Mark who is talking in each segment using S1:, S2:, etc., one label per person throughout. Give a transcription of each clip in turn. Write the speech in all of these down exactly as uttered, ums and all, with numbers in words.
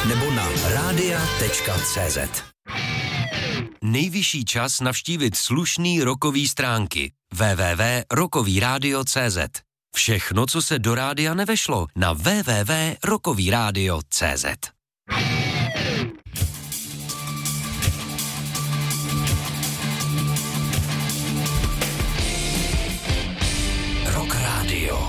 S1: nebo na rádia tečka cé zet. Nejvyšší čas navštívit slušný rockový stránky w w w tečka rockový rádio tečka cé zet. Všechno, co se do rádia nevešlo, na w w w tečka rockový rádio tečka cé zet. Rock Radio.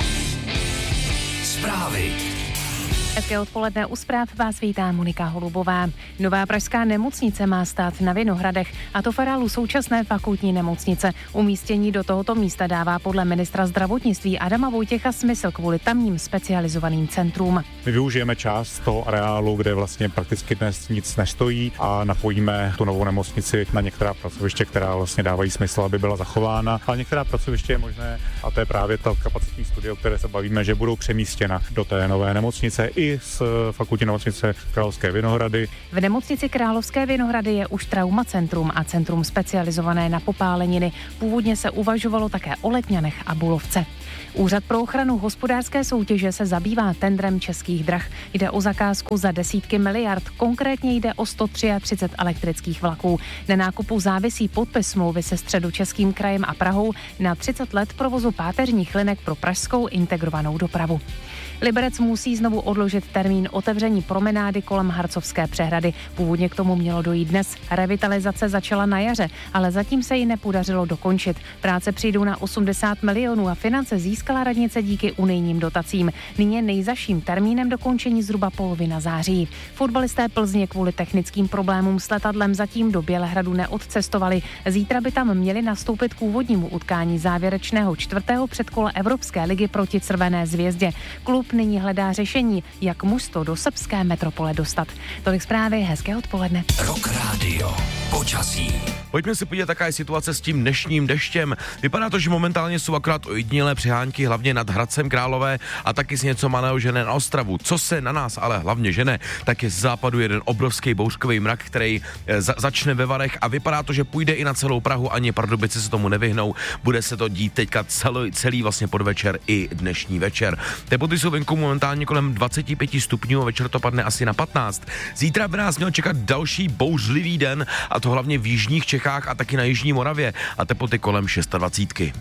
S1: Zprávy.
S2: Hezké odpoledne, u zpráv vás vítá Monika Holubová. Nová pražská nemocnice má stát na Vinohradech, a to v areálu současné fakultní nemocnice. Umístění do tohoto místa dává podle ministra zdravotnictví Adama Vojtěcha smysl kvůli tamním specializovaným centrům.
S3: My využijeme část toho areálu, kde vlastně prakticky dnes nic nestojí, a napojíme tu novou nemocnici na některá pracoviště, která vlastně dávají smysl, aby byla zachována. Ale některá pracoviště je možné, a to je právě ta kapacitní studie, o které se bavíme, že budou přemístěna do té nové nemocnice i z fakultní nemocnice Královské Vinohrady.
S2: V nemocnici Královské Vinohrady je už traumacentrum a centrum specializované na popáleniny. Původně se uvažovalo také o Letňanech a Bulovce. Úřad pro ochranu hospodářské soutěže se zabývá tendrem Českých drah. Jde o zakázku za desítky miliard, konkrétně jde o sto třicet tři elektrických vlaků. Na nákupu závisí podpis smlouvy se Středočeským krajem a Prahou na třicet let provozu páteřních linek pro pražskou integrovanou dopravu. Liberec musí znovu odložit termín otevření promenády kolem Harcovské přehrady. Původně k tomu mělo dojít dnes. Revitalizace začala na jaře, ale zatím se ji nepodařilo dokončit. Práce přijdou na osmdesát milionů a finance získala radnice díky unijním dotacím. Nyní je nejzazším termínem dokončení zhruba polovina září. Fotbalisté Plzně kvůli technickým problémům s letadlem zatím do Bělehradu neodcestovali. Zítra by tam měli nastoupit k úvodnímu utkání závěrečného čtvrtého předkola Evropské ligy proti Červené zvězdě. Klub nyní hledá řešení, jak mužstvo do srbské metropole dostat. Tolik zprávy, hezké odpoledne.
S1: Rock Radio. Počasí.
S4: Pojďme si podívat, jaká je situace s tím dnešním deštěm. Vypadá to, že momentálně jsou akorát ojedinělé přehánky, hlavně nad Hradcem Králové, a taky si něco malého žene na Ostravu. Co se na nás ale hlavně žene, tak je z západu jeden obrovský bouřkový mrak, který za- začne ve Varech, a vypadá to, že půjde i na celou Prahu, ani Pardubice se tomu nevyhnou. Bude se to dít teďka celý, celý vlastně podvečer i dnešní večer. Teploty jsou venku momentálně kolem dvacet pět stupňů a večer to padne asi na patnáct. Zítra by nás měl čekat další bouřlivý den, a to hlavně v jižních Čechách a taky na jižní Moravě, a teploty kolem dvacet šest.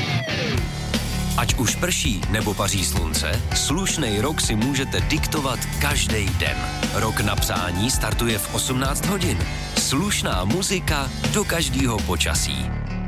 S1: Ať už prší nebo paří slunce, slušnej rok si můžete diktovat každý den. Rok na přání startuje v osmnáct hodin. Slušná muzika do každého počasí.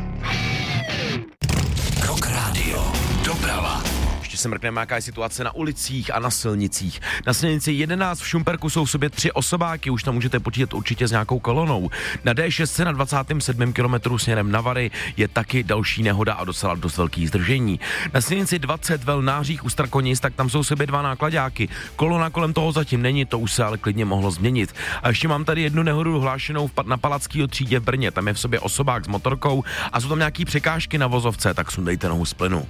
S1: Rock Radio. Doprava.
S4: Se mrkneme, jaká je situace na ulicích a na silnicích. Na silnici jedenáct v Šumperku jsou v sobě tři osobáky, už tam můžete počítat určitě s nějakou kolonou. Na D šest na dvacátém sedmém kilometru směrem na Vary je taky další nehoda a docela dost velký zdržení. Na silnici dvacet ve Lnářích u Strakonic, tak tam jsou v sobě dva nákladáky. Kolona kolem toho zatím není, to už se ale klidně mohlo změnit. A ještě mám tady jednu nehodu hlášenou na Palackýho třídě v Brně, tam je v sobě osobák s motorkou a jsou tam nějaký překážky na vozovce, tak sundejte nohu z plynu.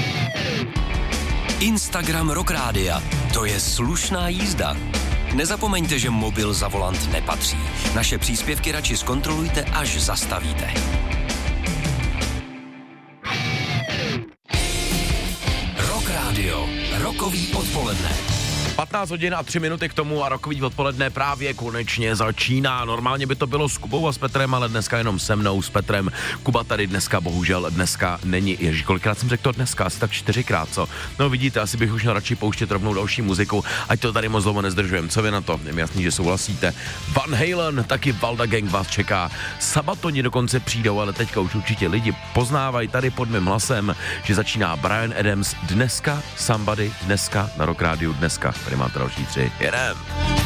S1: Instagram Rock Rádia. To je slušná jízda. Nezapomeňte, že mobil za volant nepatří. Naše příspěvky radši zkontrolujte, až zastavíte. Rock Radio. Rockový odpoledne.
S4: patnáct hodin a tři minuty k tomu a rokový odpoledne právě konečně začíná. Normálně by to bylo s Kubou a s Petrem, ale dneska jenom se mnou s Petrem. Kuba tady dneska bohužel dneska není. Ježíš, kolikrát jsem řekl to dneska? Asi tak čtyřikrát, co? No vidíte, asi bych už měl radši pouštět rovnou další muziku, ať to tady moc dlouho nezdržujem. Co vy na to? Je mi jasný, že souhlasíte. Van Halen, taky Valda Gang vás čeká. Sabatoni dokonce přijdou, ale teďka už určitě lidi poznávají tady pod mým hlasem, že začíná Bryan Adams dneska, Somebody dneska na Rock Radio dneska. Tady máte další tři. Jedem.